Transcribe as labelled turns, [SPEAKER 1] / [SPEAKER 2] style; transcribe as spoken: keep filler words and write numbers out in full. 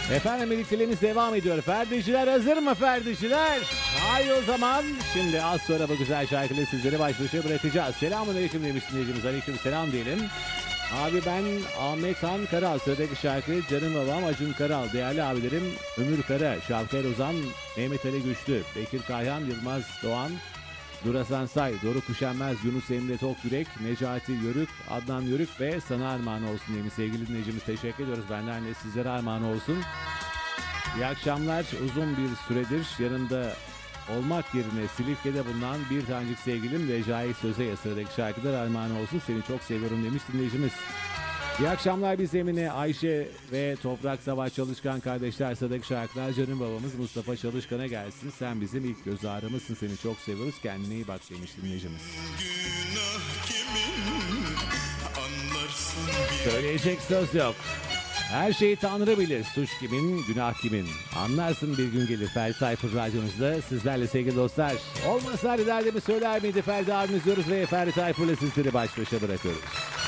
[SPEAKER 1] Efendim birlikteliğimiz devam ediyor. Ferdiciler hazır mı Ferdiciler? Haydi o zaman. Şimdi az sonra bu güzel şarkıyla sizleri baş başa bırakacağız. Selamun aleyküm demiş dinleyicimiz. Aleyküm selam diyelim. Abi ben Ahmet Han Karal. Sıradaki şarkı canım babam Acun Karal. Değerli abilerim Ömür Kara, Şavker Ozan, Mehmet Ali Güçlü, Bekir Kayhan, Yılmaz Doğan, Durasan Say, Doruk Kuşanmaz, Yunus Emre Tokgürek, Necati Yörük, Adnan Yörük ve sana armağan olsun demiş sevgili dinleyicimiz. Teşekkür ediyoruz. Benden de sizlere armağan olsun. İyi akşamlar. Uzun bir süredir yanımda olmak yerine Silifke'de bulunan bir tanecik sevgilim Recai Söze'ye sıradaki şarkılar armağan olsun. Seni çok seviyorum demiş dinleyicimiz. İyi akşamlar biz Emine, Ayşe ve Toprak Savaş Çalışkan kardeşler. Sıradaki şarkılar canım babamız Mustafa Çalışkan'a gelsin. Sen bizim ilk göz ağrımızsın, seni çok seviyoruz. Kendine iyi bak demiş dinleyicimiz.
[SPEAKER 2] Günah kimin anlarsın bir
[SPEAKER 1] Söyleyecek söz yok. Her şeyi Tanrı bilir. Suç kimin, günah kimin. Anlarsın bir gün gelir. Ferdi Tayfur radyonuzda sizlerle sevgili dostlar. Olmasa derdimi söyler miydi Ferdi abimiz diyoruz ve Ferdi Tayfur'la sizleri baş başa bırakıyoruz.